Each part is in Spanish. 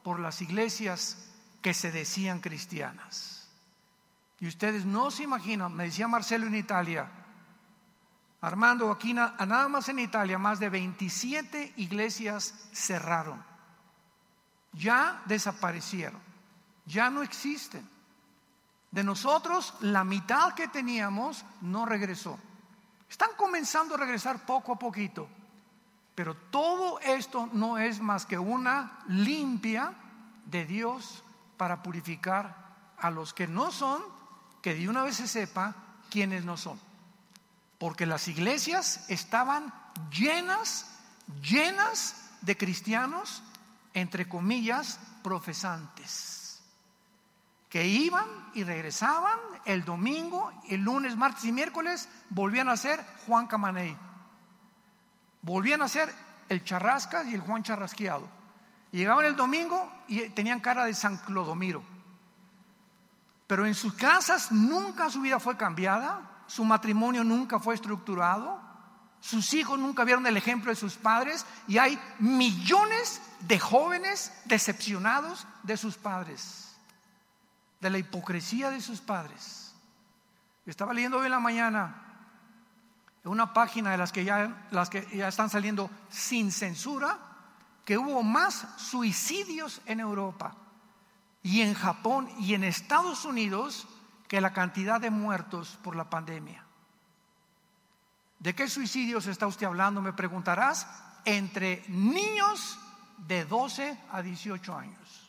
por las iglesias que se decían cristianas. Y ustedes no se imaginan, me decía Marcelo en Italia, Armando, aquí nada más en Italia, más de 27 iglesias cerraron. Ya desaparecieron, ya no existen. De nosotros, la mitad que teníamos no regresó. Están comenzando a regresar poco a poquito. Pero todo esto no es más que una limpia de Dios para purificar a los que no son, que de una vez se sepa quiénes no son. Porque las iglesias estaban llenas de cristianos, entre comillas, profesantes, que iban y regresaban el domingo, el lunes, martes y miércoles, volvían a ser Juan Camaney, volvían a ser el Charrascas y el Juan Charrasqueado. Llegaban el domingo y tenían cara de San Clodomiro, pero en sus casas nunca su vida fue cambiada, su matrimonio nunca fue estructurado, sus hijos nunca vieron el ejemplo de sus padres, y hay millones de jóvenes decepcionados de sus padres, de la hipocresía de sus padres. Estaba leyendo hoy en la mañana en una página de las que ya están saliendo sin censura, que hubo más suicidios en Europa y en Japón y en Estados Unidos que la cantidad de muertos por la pandemia. ¿De qué suicidios está usted hablando? Me preguntarás. Entre niños de 12 a 18 años.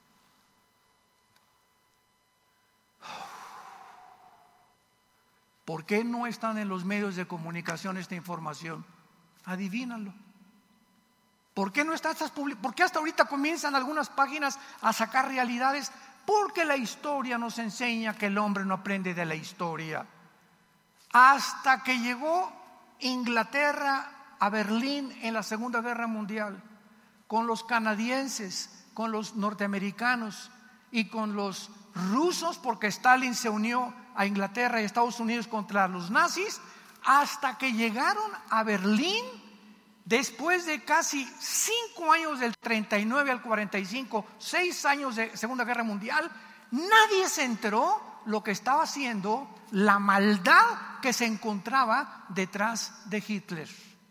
¿Por qué no están en los medios de comunicación esta información? Adivínalo. ¿Por qué no está ¿Por qué hasta ahorita comienzan algunas páginas a sacar realidades? Porque la historia nos enseña que el hombre no aprende de la historia. Hasta que llegó Inglaterra a Berlín en la Segunda Guerra Mundial, con los canadienses, con los norteamericanos y con los rusos, porque Stalin se unió a Inglaterra y Estados Unidos contra los nazis, hasta que llegaron a Berlín. Después de casi 5 años, del 39 al 45, 6 años de Segunda Guerra Mundial, nadie se enteró lo que estaba haciendo, la maldad que se encontraba detrás de Hitler.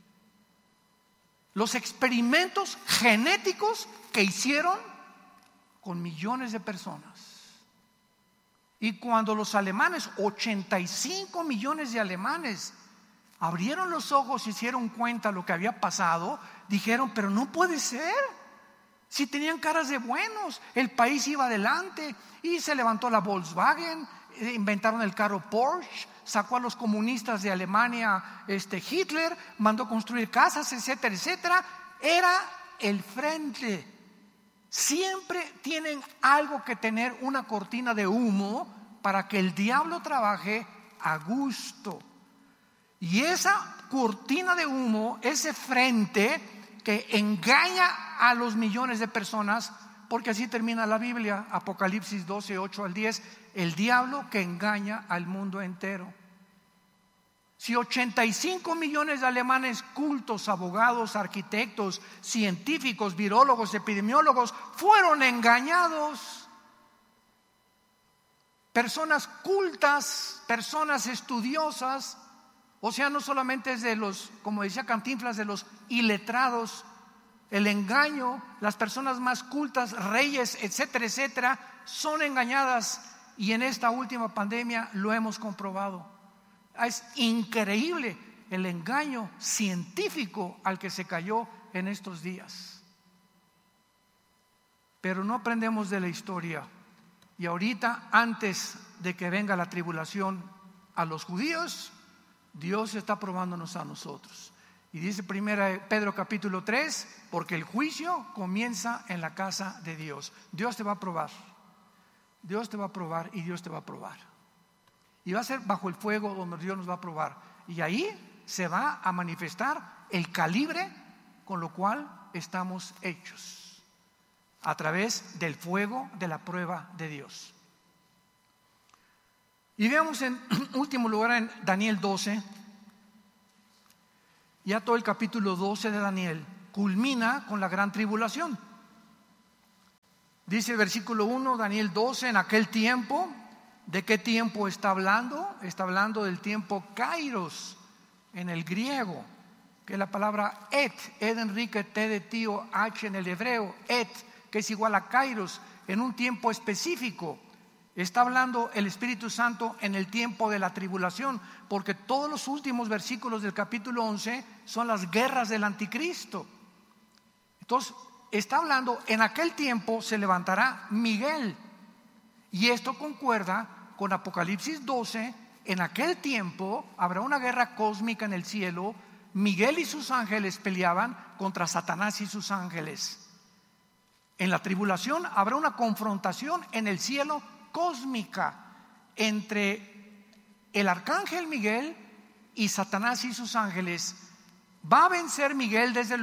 Los experimentos genéticos que hicieron con millones de personas. Y cuando los alemanes, 85 millones de alemanes, abrieron los ojos y se dieron cuenta de lo que había pasado, dijeron, pero no puede ser. Si tenían caras de buenos, el país iba adelante y se levantó la Volkswagen, inventaron el carro Porsche, sacó a los comunistas de Alemania Hitler, mandó construir casas, etcétera, etcétera. Era el frente. Siempre tienen algo que tener, una cortina de humo para que el diablo trabaje a gusto. Y esa cortina de humo, ese frente que engaña a los millones de personas, porque así termina la Biblia, Apocalipsis 12, 8 al 10, el diablo que engaña al mundo entero. Si 85 millones de alemanes cultos, abogados, arquitectos, científicos, virólogos, epidemiólogos fueron engañados, personas cultas, personas estudiosas, o sea, no solamente es de los, como decía Cantinflas, de los iletrados, el engaño, las personas más cultas, reyes, etcétera, etcétera, son engañadas, y en esta última pandemia lo hemos comprobado. Es increíble el engaño científico al que se cayó en estos días. Pero no aprendemos de la historia. Y ahorita, antes de que venga la tribulación a los judíos, Dios está probándonos a nosotros. Y dice 1 Pedro capítulo 3, porque el juicio comienza en la casa de Dios. Dios te va a probar. Dios te va a probar y Dios te va a probar. Y va a ser bajo el fuego donde Dios nos va a probar. Y ahí se va a manifestar el calibre con lo cual estamos hechos, a través del fuego de la prueba de Dios. Y veamos en último lugar en Daniel 12. Ya todo el capítulo 12 de Daniel culmina con la gran tribulación. Dice el versículo 1, Daniel 12, en aquel tiempo. ¿De qué tiempo está hablando? Está hablando del tiempo kairos en el griego, que es la palabra et, Enrique, T de tío, H en el hebreo, et, que es igual a kairos, en un tiempo específico. Está hablando el Espíritu Santo en el tiempo de la tribulación, porque todos los últimos versículos del capítulo 11 son las guerras del anticristo. Entonces está hablando, en aquel tiempo se levantará Miguel, y esto concuerda con Apocalipsis 12. En aquel tiempo habrá una guerra cósmica en el cielo. Miguel y sus ángeles peleaban contra Satanás y sus ángeles. En la tribulación habrá una confrontación en el cielo cósmica entre el arcángel Miguel y Satanás y sus ángeles. Va a vencer Miguel desde